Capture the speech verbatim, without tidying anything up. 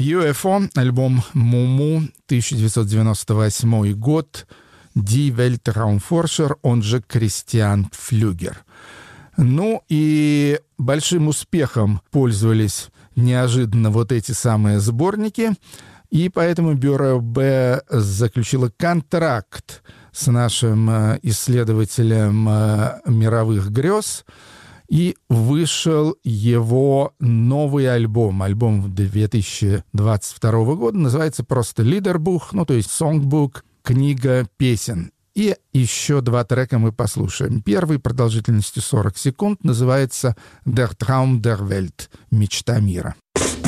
ю эф о, альбом «Муму», тысяча девятьсот девяносто восьмой год, «Die Weltraumforscher», он же Кристиан Пфлюгер. Ну и большим успехом пользовались неожиданно вот эти самые сборники, и поэтому Бюро Б заключило контракт с нашим исследователем мировых грез, и вышел его новый альбом. Альбом две тысячи двадцать второго года называется просто «Лидербух», ну то есть «Сонгбук», книга песен. И еще два трека мы послушаем. Первый продолжительностью сорок секунд называется «Der Traum der Welt», «Мечта мира».